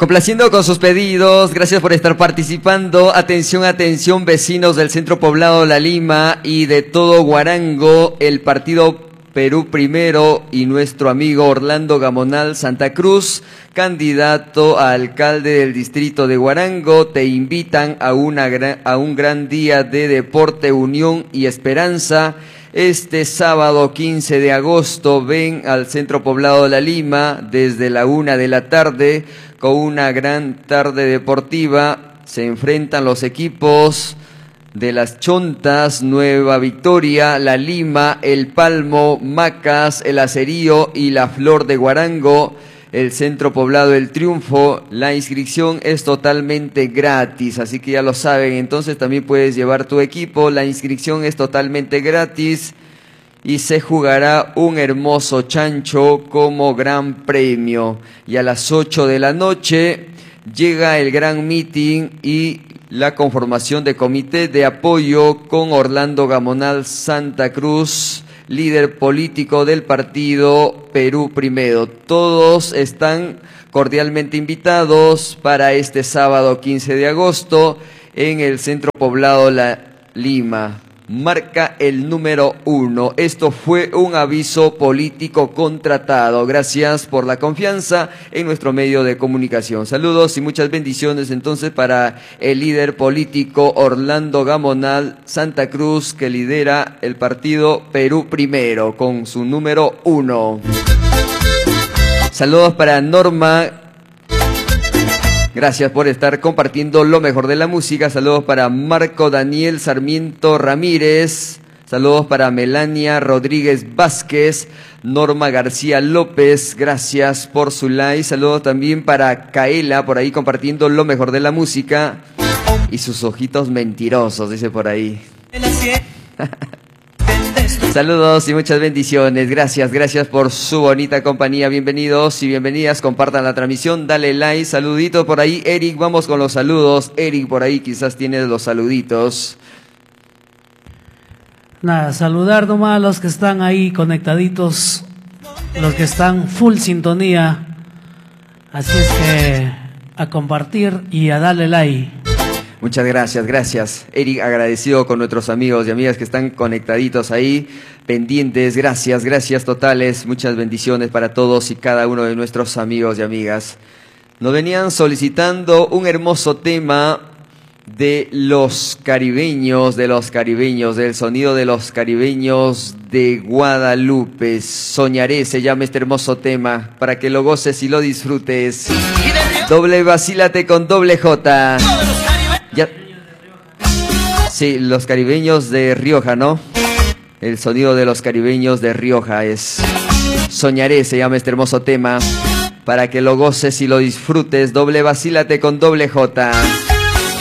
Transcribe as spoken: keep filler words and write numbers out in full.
Complaciendo con sus pedidos, gracias por estar participando. Atención, atención, vecinos del Centro Poblado La Lima y de todo Huarango, el partido Perú Primero y nuestro amigo Orlando Gamonal Santa Cruz, candidato a alcalde del distrito de Huarango, te invitan a, una gran, a un gran día de deporte, unión y esperanza. Este sábado quince de agosto ven al Centro Poblado La Lima desde la una de la tarde con una gran tarde deportiva. Se enfrentan los equipos de Las Chontas, Nueva Victoria, La Lima, El Palmo, Macas, El Acerío y La Flor de Huarango. El Centro Poblado El Triunfo. La inscripción es totalmente gratis, así que ya lo saben, entonces también puedes llevar tu equipo. La inscripción es totalmente gratis y se jugará un hermoso chancho como gran premio. Y a las ocho de la noche llega el gran meeting y la conformación de comité de apoyo con Orlando Gamonal Santa Cruz, líder político del partido Perú Primero. Todos están cordialmente invitados para este sábado quince de agosto en el Centro Poblado La Lima. Marca el número uno. Esto fue un aviso político contratado. Gracias por la confianza en nuestro medio de comunicación. Saludos y muchas bendiciones entonces para el líder político Orlando Gamonal Santa Cruz, que lidera el partido Perú Primero con su número uno. Saludos para Norma. Gracias por estar compartiendo lo mejor de la música. Saludos para Marco Daniel Sarmiento Ramírez. Saludos para Melania Rodríguez Vázquez. Norma García López, gracias por su like. Saludos también para Kaela, por ahí compartiendo lo mejor de la música. Y sus ojitos mentirosos, dice por ahí. Saludos y muchas bendiciones. Gracias, gracias por su bonita compañía. Bienvenidos y bienvenidas. Compartan la transmisión, dale like, saludito por ahí. Eric, vamos con los saludos. Eric, por ahí quizás tiene los saluditos. Nada, saludar nomás a los que están ahí conectaditos, los que están full sintonía. Así es que a compartir y a darle like. Muchas gracias, gracias. Eric, agradecido con nuestros amigos y amigas que están conectaditos ahí, pendientes. Gracias, gracias totales. Muchas bendiciones para todos y cada uno de nuestros amigos y amigas. Nos venían solicitando un hermoso tema de los caribeños, de los caribeños, del sonido de los caribeños de Guadalupe. Soñaré, se llama este hermoso tema, para que lo goces y lo disfrutes. Doble vacílate con doble J. Ya. Sí, los caribeños de Rioja, ¿no? El sonido de los caribeños de Rioja es Soñaré, se llama este hermoso tema, para que lo goces y lo disfrutes. Doble vacílate con doble J.